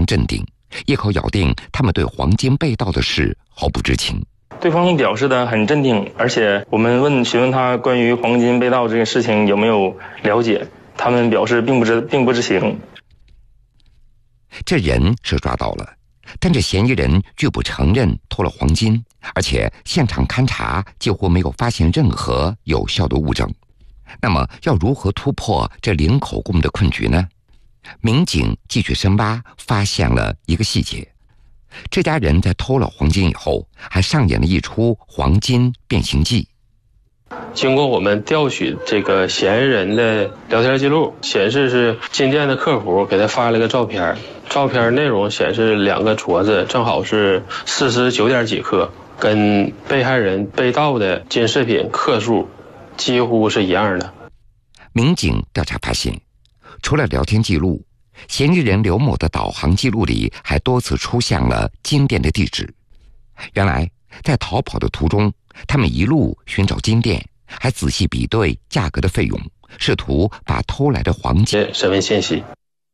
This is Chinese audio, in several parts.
常镇定，一口咬定他们对黄金被盗的事毫不知情。 对方表示的很镇定，而且我们询问他关于黄金被盗这个事情有没有了解，他们表示并不知情。 这人是抓到了，但这嫌疑人拒不承认偷了黄金，而且现场勘查几乎没有发现任何有效的物证。那么要如何突破这零口供的困局呢？民警继续深挖，发现了一个细节。这家人在偷了黄金以后，还上演了一出黄金变形计。 经过我们调取这个嫌疑人的聊天记录，显示是金店的客服给他发了个照片，照片内容显示2个镯子正好是49点几克，跟被害人被盗的金饰品克数几乎是一样的。 民警调查发现，除了聊天记录，嫌疑人刘某的导航记录里还多次出现了金店的地址。原来在逃跑的途中，他们一路寻找金店，还仔细比对价格的费用，试图把偷来的黄金身份信息。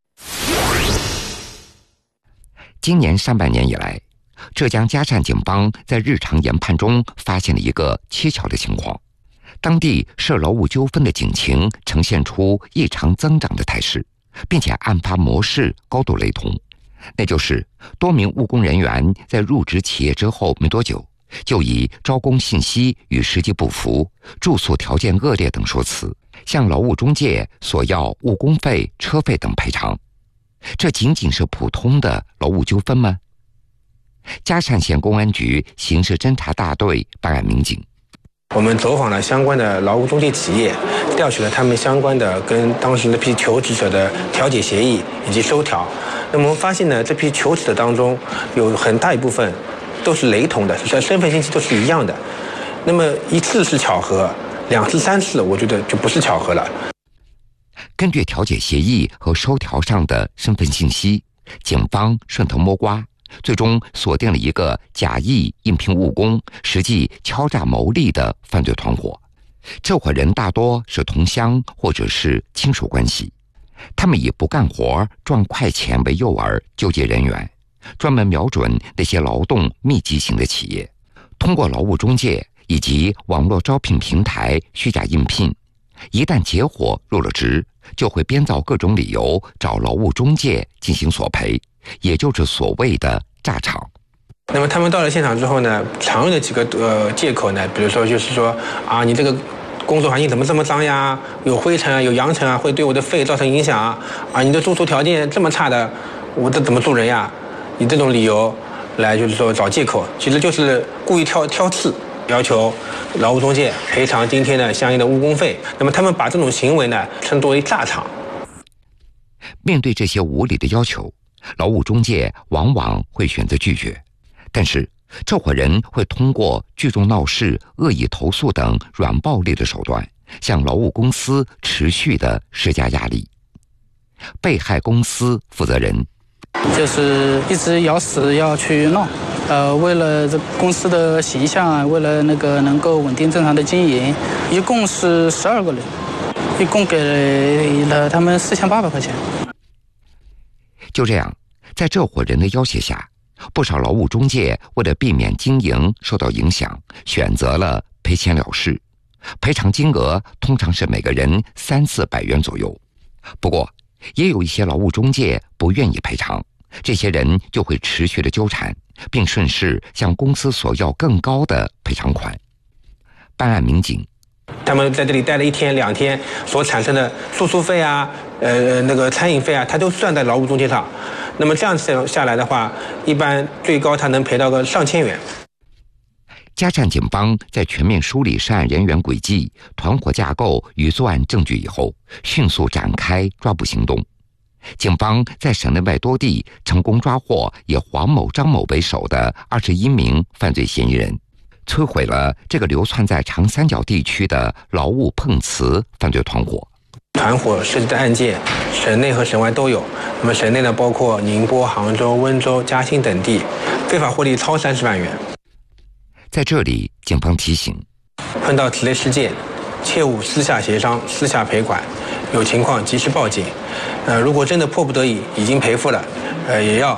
今年上半年以来，浙江嘉善警方在日常研判中发现了一个蹊跷的情况，当地涉劳务纠纷的警情呈现出异常增长的态势，并且案发模式高度雷同，那就是多名务工人员在入职企业之后没多久，就以招工信息与实际不符、住宿条件恶劣等说辞，向劳务中介索要误工费、车费等赔偿。这仅仅是普通的劳务纠纷吗？嘉善县公安局刑事侦查大队办案民警， 我们走访了相关的劳务中介企业，调取了他们相关的跟当时那批求职者的调解协议以及收条。那么我们发现呢，这批求职者当中有很大一部分都是雷同的，就是身份信息都是一样的。那么1次是巧合，2次、3次，我觉得就不是巧合了。 根据调解协议和收条上的身份信息，警方顺藤摸瓜，最终锁定了一个假意应聘务工，实际敲诈牟利的犯罪团伙。这伙人大多是同乡或者是亲属关系，他们以不干活赚快钱为诱饵纠结人员，专门瞄准那些劳动密集型的企业，通过劳务中介以及网络招聘平台虚假应聘，一旦结伙入了职，就会编造各种理由找劳务中介进行索赔，也就是所谓的诈场。 那么他们到了现场之后呢，常用的几个借口呢，比如说就是说啊，你这个工作环境怎么这么脏呀？有灰尘啊，有扬尘啊，会对我的肺造成影响啊！你的住宿条件这么差的，我这怎么住人呀？以这种理由来就是说找借口，其实就是故意挑刺，要求劳务中介赔偿今天的相应的误工费。那么他们把这种行为呢称作为诈场。 面对这些无理的要求，劳务中介往往会选择拒绝，但是这伙人会通过聚众闹事、恶意投诉等软暴力的手段，向劳务公司持续地施加压力。被害公司负责人就是一直咬死要去闹，为了这公司的形象，为了能够稳定正常的经营，一共是12个人，一共给了他们4800块钱。 就这样，在这伙人的要挟下，不少劳务中介为了避免经营受到影响，选择了赔钱了事，赔偿金额通常是每个人300-400元左右。不过也有一些劳务中介不愿意赔偿，这些人就会持续的纠缠，并顺势向公司索要更高的赔偿款。办案民警， 他们在这里待了1天2天所产生的住宿费啊，餐饮费啊，他都算在劳务中介上。那么这样下来的话，一般最高他能赔到个上千元。 嘉善警方在全面梳理涉案人员轨迹、团伙架构与作案证据以后，迅速展开抓捕行动。警方在省内外多地成功抓获以黄某、张某为首的21名犯罪嫌疑人，摧毁了这个流窜在长三角地区的劳务碰瓷犯罪团伙。 团伙涉及的案件，省内和省外都有。那么省内呢，包括宁波、杭州、温州、嘉兴等地，非法获利超30万元。 在这里，警方提醒： 碰到此类事件，切勿私下协商、私下赔款，有情况及时报警。如果真的迫不得已已经赔付了，也要